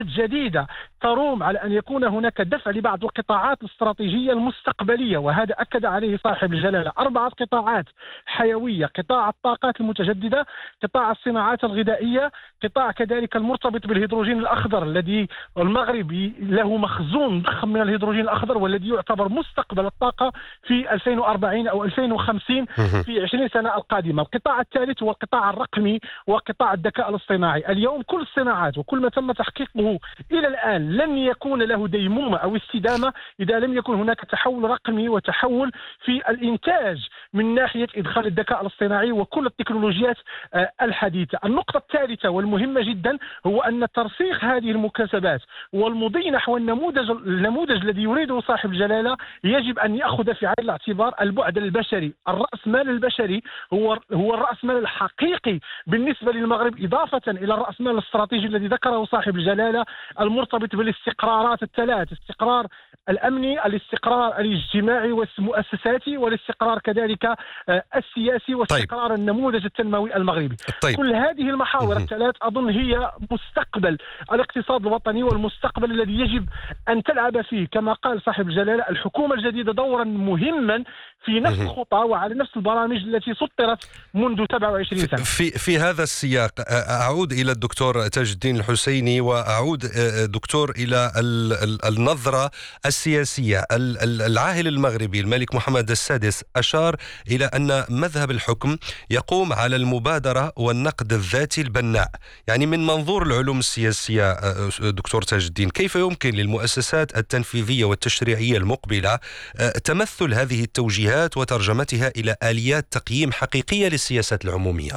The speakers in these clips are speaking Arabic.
جديدة تروم على أن يكون هناك دفع لبعض القطاعات الاستراتيجية المستقبلية، وهذا أكد عليه صاحب الجلالة. 4 قطاعات حيوية: قطاع الطاقات المتجددة، قطاع الصناعات الغذائية، قطاع كذلك المرتبط بالهيدروجين الأخضر الذي المغرب له مخزون ضخم من الهيدروجين الأخضر، والذي يعتبر مستقبل الطاقة في 2040 أو 2050 في 20 سنة القادمة. القطاع الثالث هو القطاع الرقمي وقطاع الذكاء الاصطناعي. اليوم كل الصناعات وكل ما تم تحقيقه إلى الآن لن يكون له ديمومة أو استدامة إذا لم يكن هناك تحول رقمي وتحول في الإنتاج من ناحية إدخال الذكاء الاصطناعي وكل التكنولوجيات الحديثة. النقطة الثالثة والمهمة جدا هو أن ترسيخ هذه المكتسبات والمضي نحو النموذج الذي يريده صاحب الجلالة يجب أن يأخذ في عين الاعتبار البعد البشري. الرأسمال البشري هو الرأسمال الحقيقي بالنسبة للمغرب، إضافة إلى الرأسمال الاستراتيجي الذي ذكره صاحب الجلالة المرتبط بالاستقرارات الثلاث: الاستقرار الأمني، الاستقرار الاجتماعي والمؤسساتي، والاستقرار كذلك السياسي، واستقرار النموذج التنموي المغربي. كل هذه المحاور الثلاث أظن هي مستقبل الاقتصاد الوطني والمستقبل الذي يجب أن تلعب فيه كما قال صاحب الجلالة الحكومة الجديدة دورا مهما في نفس الخطى وعلى نفس البرامج التي سطرت منذ 27 سنة. في هذا السياق أعود إلى الدكتور تاج الدين الحسيني، وأعود دكتور إلى النظرة السياسية. العاهل المغربي الملك محمد السادس أشار إلى أن مذهب الحكم يقوم على المبادرة والنقد الذاتي البناء. يعني من منظور العلوم السياسية دكتور تاج الدين، كيف يمكن للمؤسسات التنفيذية والتشريعية المقبلة تمثل هذه التوجيهات وترجمتها إلى آليات تقييم حقيقية للسياسات العمومية؟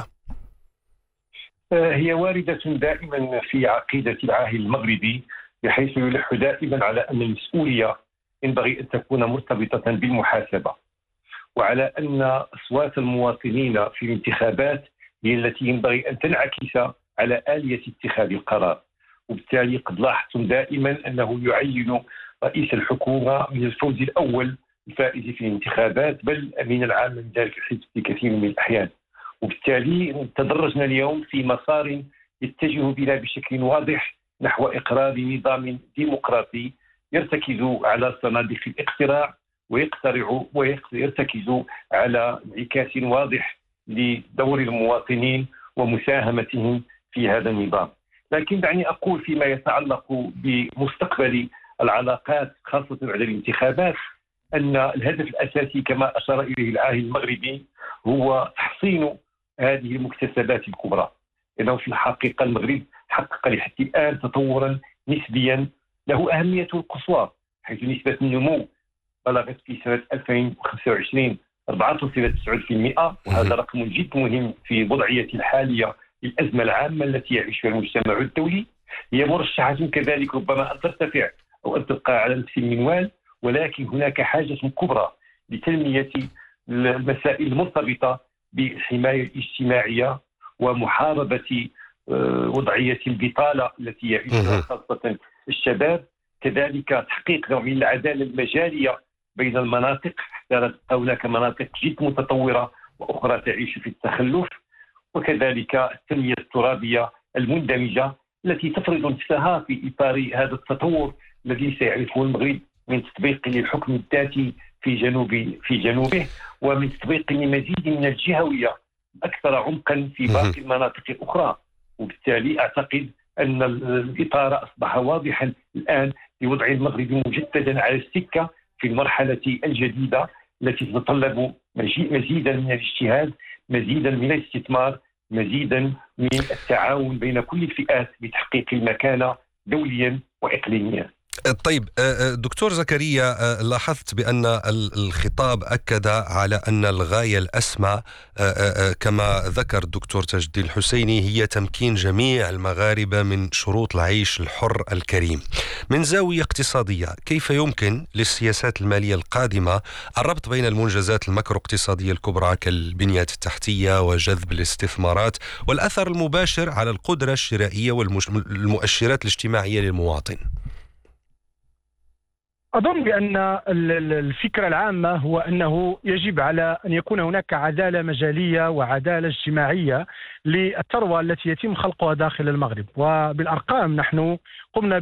هي واردة دائما في عقيدة العاهل المغربي، بحيث يلح دائما على أن المسؤولية ينبغي أن تكون مرتبطة بالمحاسبة، وعلى أن أصوات المواطنين في الانتخابات هي التي ينبغي أن تنعكس على آلية اتخاذ القرار. وبالتالي قد لاحظتم دائما أنه يعين رئيس الحكومة من الفوز الأول الفائز في الانتخابات، بل أمين العام من ذلك الحزب في كثير من الأحيان. وبالتالي تدرجنا اليوم في مسار يتجه بنا بشكل واضح نحو إقرار نظام ديمقراطي يرتكز على صناديق الاقتراع ويرتكز على انعكاس واضح لدور المواطنين ومساهمتهم في هذا النظام. لكن دعني أقول فيما يتعلق بمستقبل العلاقات خاصة بعد الانتخابات أن الهدف الأساسي كما أشار إليه العاهل المغربي هو تحصين هذه المكتسبات الكبرى، لأنه في الحقيقة المغرب حقق لحد الآن تطورا نسبيا له أهميته القصوى، حيث نسبة النمو بلغت في سنة 2025 4.9%، وهذا رقم جد مهم في الوضعية الحالية للأزمة العامة التي يعيشها المجتمع الدولي. هي مرشحة كذلك ربما أن ترتفع أو أن تبقى على نفس المنوال، ولكن هناك حاجة كبرى لتنمية المسائل المرتبطة بالحماية الاجتماعية ومحاربة وضعية البطالة التي يعيشها خاصة الشباب، كذلك تحقيق نوع من العدالة المجالية بين المناطق حتى هناك مناطق جد متطورة وأخرى تعيش في التخلف، وكذلك التنمية الترابية المندمجة التي تفرض نفسها في إطار هذا التطور الذي سيعرفه المغرب من تطبيق للحكم الذاتي في جنوبه ومن تطبيق لمزيد من الجهوية أكثر عمقا في باقي المناطق الأخرى. وبالتالي أعتقد أن الإطار أصبح واضحا الآن لوضع المغرب مجددا على السكة في المرحلة الجديدة التي تتطلب مزيدا من الاجتهاد، مزيدا من الاستثمار، مزيدا من التعاون بين كل الفئات لتحقيق المكانة دوليا وإقليميا. طيب دكتور زكريا، لاحظت بأن الخطاب أكد على أن الغاية الأسمى كما ذكر الدكتور تاج الدين الحسيني هي تمكين جميع المغاربة من شروط العيش الحر الكريم. من زاوية اقتصادية، كيف يمكن للسياسات المالية القادمة الربط بين المنجزات الماكرو اقتصادية الكبرى كالبنية التحتية وجذب الاستثمارات والأثر المباشر على القدرة الشرائية والمؤشرات الاجتماعية للمواطن؟ أظن بأن الفكرة العامة هو أنه يجب على أن يكون هناك عدالة مجالية وعدالة اجتماعية للثروة التي يتم خلقها داخل المغرب. وبالأرقام نحن قمنا